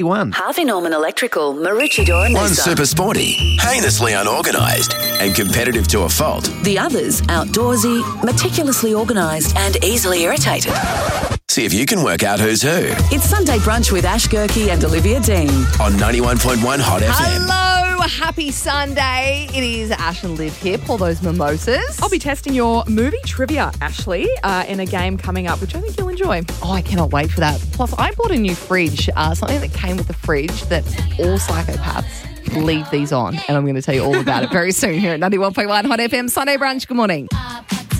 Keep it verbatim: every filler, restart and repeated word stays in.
One. Harvey Norman Electrical, Maroochydore and One Noosa. super sporty, heinously unorganised, and competitive to a fault. The others outdoorsy, meticulously organised and easily irritated. See if you can work out who's who It's Sunday Brunch with Ash Gerke and Olivia Dean. on ninety-one point one Hot F M. Hello, happy Sunday. It is Ash and Liv here. Pour those mimosas. I'll be testing your movie trivia, Ashley, uh, in a game coming up, which I think you'll enjoy. Oh, I cannot wait for that. Plus, I bought a new fridge, uh, something that came with the fridge that all psychopaths leave these on. And I'm going to tell you all about it very soon here at ninety-one point one Hot F M Sunday Brunch. Good morning.